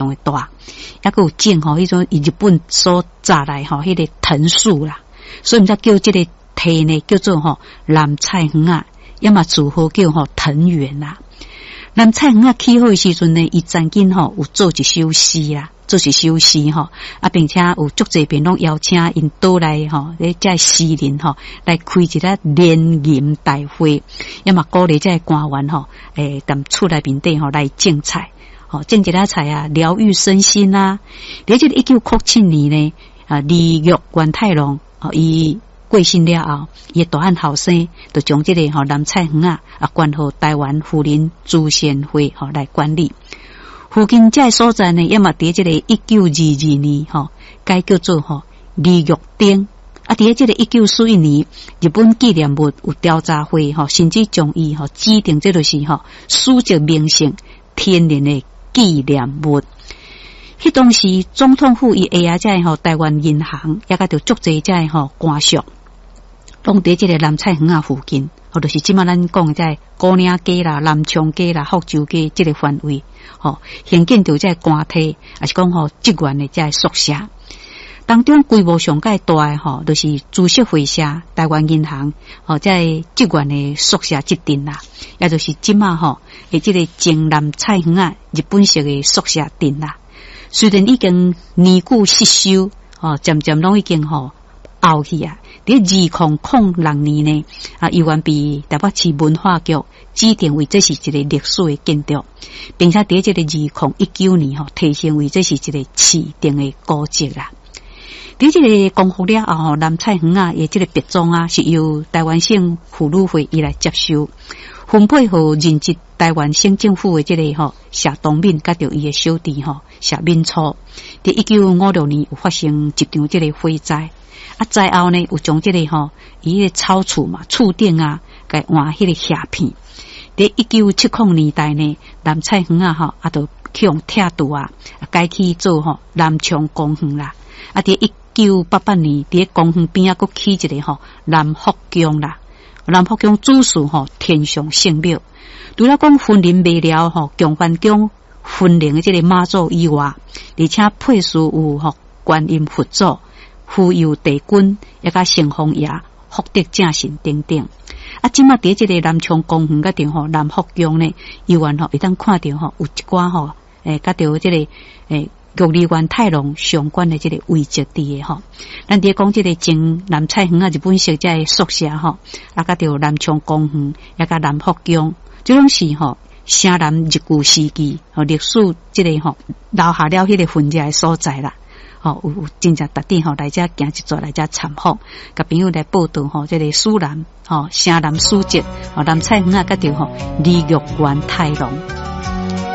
的大，还佫有种吼迄种日本所摘来吼迄个藤树啦，所以毋才叫这个梯呢叫做吼南菜园啊，要么自号叫吼藤园啦。南菜园啊起好的时阵呢，伊曾经吼有做一首诗啦。做一首诗吼，并且有足侪遍拢邀请因倒来吼，这诗人吼来开一个联吟大会，要么鼓励这官员吼，踮厝内面底吼来种菜，吼种一个菜啊，疗愈身心啊。在这1997年呢，李玉元太郎伊过身了后，伊大汉后生就将这个吼南菜园啊关予台湾妇人慈善会吼来管理。附近这所在呢，要么伫这个1922年吼，改叫做吼李玉町。伫这个1941年，日本纪念物有调查会吼，甚至将伊吼指定这就是吼史籍名胜天然的纪念物。迄当时总统府伊下这吼台湾银行，也甲着足侪这吼官属，拢伫这个南菜园啊附近。或就是即马咱讲在高岭街啦、南昌街啦、福州街这个范围，现建着这官邸，也是讲职员的这宿舍。当中规模上介大的就是株式会社台湾银行这职员的宿舍一顶啦，也就是即马这个前南菜园啊日本式的宿舍顶啦。虽然已经年久失修，渐渐拢已经凹去啊。在2006年呢，依然被台北市文化局指定为这是一个历史的建筑，并且在这个2019年提升为这是一个市定的古迹啦。在这个公布了后，南菜园啊，也这个别庄啊，是由台湾省妇女会伊来接收，分配给任职台湾省政府的这个谢东敏，甲着伊的小弟谢敏初。在1956年有发生一场这个火灾。灾后呢，有将这个伊个草厝嘛，厝顶啊，甲换迄个叶片。在1970年代呢，南菜园啊就去用铁道啊，改去做南昌公园啦。在1988年，伫公园边啊，佫起一个南福宫啦。南福宫主祀天上圣庙。除了讲分灵未了供番宫分灵的这个妈祖以外，而且配属有观音佛祖。护佑帝君，也甲圣丰爷、福德正神等等。即马伫这个南昌公园甲着南福宫呢，游玩会当看到有一寡甲着这个玉里元太郎相关的这个遗迹伫诶咱伫讲这个前南菜园啊日本式这宿舍甲着南昌公园，也甲南福宫，这种是城南日据时期历史这个留下了迄个痕迹的所在啦。有真正特地来遮行一撮来遮参访，甲朋友来报道这个史南城南史迹南菜园啊，甲着李玉元太郎。